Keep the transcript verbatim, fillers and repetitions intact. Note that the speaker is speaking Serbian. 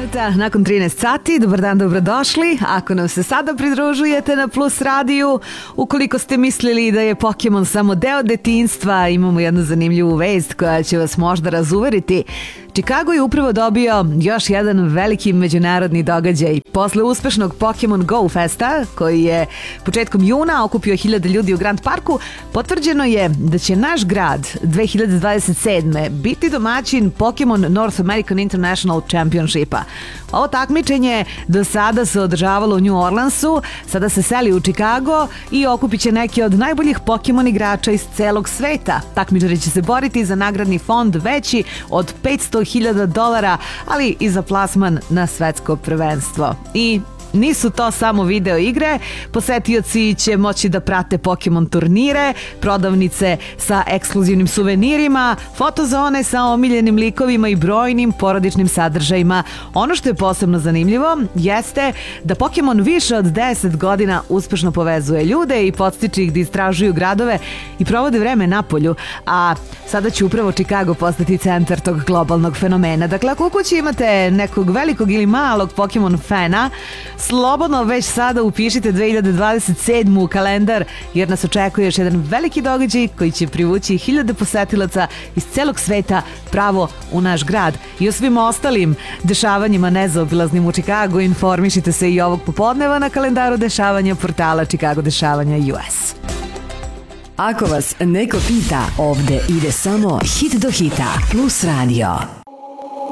minuta nakon trinaest sati. Dobar dan, dobrodošli. Ako nam se sada pridružujete na Plus radiju, ukoliko ste mislili da je Pokemon samo deo detinjstva, imamo jednu zanimljivu vest koja će vas možda razuveriti. Chicago je upravo dobio još jedan veliki međunarodni događaj. Posle uspešnog Pokemon Go Festa, koji je početkom juna okupio hiljade ljudi u Grand Parku, potvrđeno je da će naš grad dve hiljade dvadeset sedme biti domaćin Pokemon North American International Championshipa. Ovo takmičenje do sada se održavalo u New Orleansu, sada se seli u Chicago i okupit će neke od najboljih Pokemon igrača iz celog sveta. Takmičari će se boriti za nagradni fond veći od petsto hiljada dolara, ali i za plasman na svetsko prvenstvo. I nisu to samo video igre, posetioci će moći da prate Pokemon turnire, prodavnice sa ekskluzivnim suvenirima, fotozone sa omiljenim likovima i brojnim porodičnim sadržajima. Ono što je posebno zanimljivo jeste da Pokemon više od deset godina uspešno povezuje ljude i podstiče ih da istražuju gradove i provode vreme napolju, a sada će upravo Chicago postati centar tog globalnog fenomena. Dakle, ako u kući imate nekog velikog ili malog Pokemon fana, slobodno već sada upišite dve hiljade dvadeset sedmu u kalendar, jer nas očekuje još jedan veliki događaj koji će privući hiljade posetilaca iz celog sveta pravo u naš grad. I o svim ostalim dešavanjima nezaobilaznim u Chicagu informišite se i ovog popodneva na kalendaru dešavanja portala Chicago Dešavanja U S. Ako vas neko pita, ovde ide samo hit do hita. Plus radio.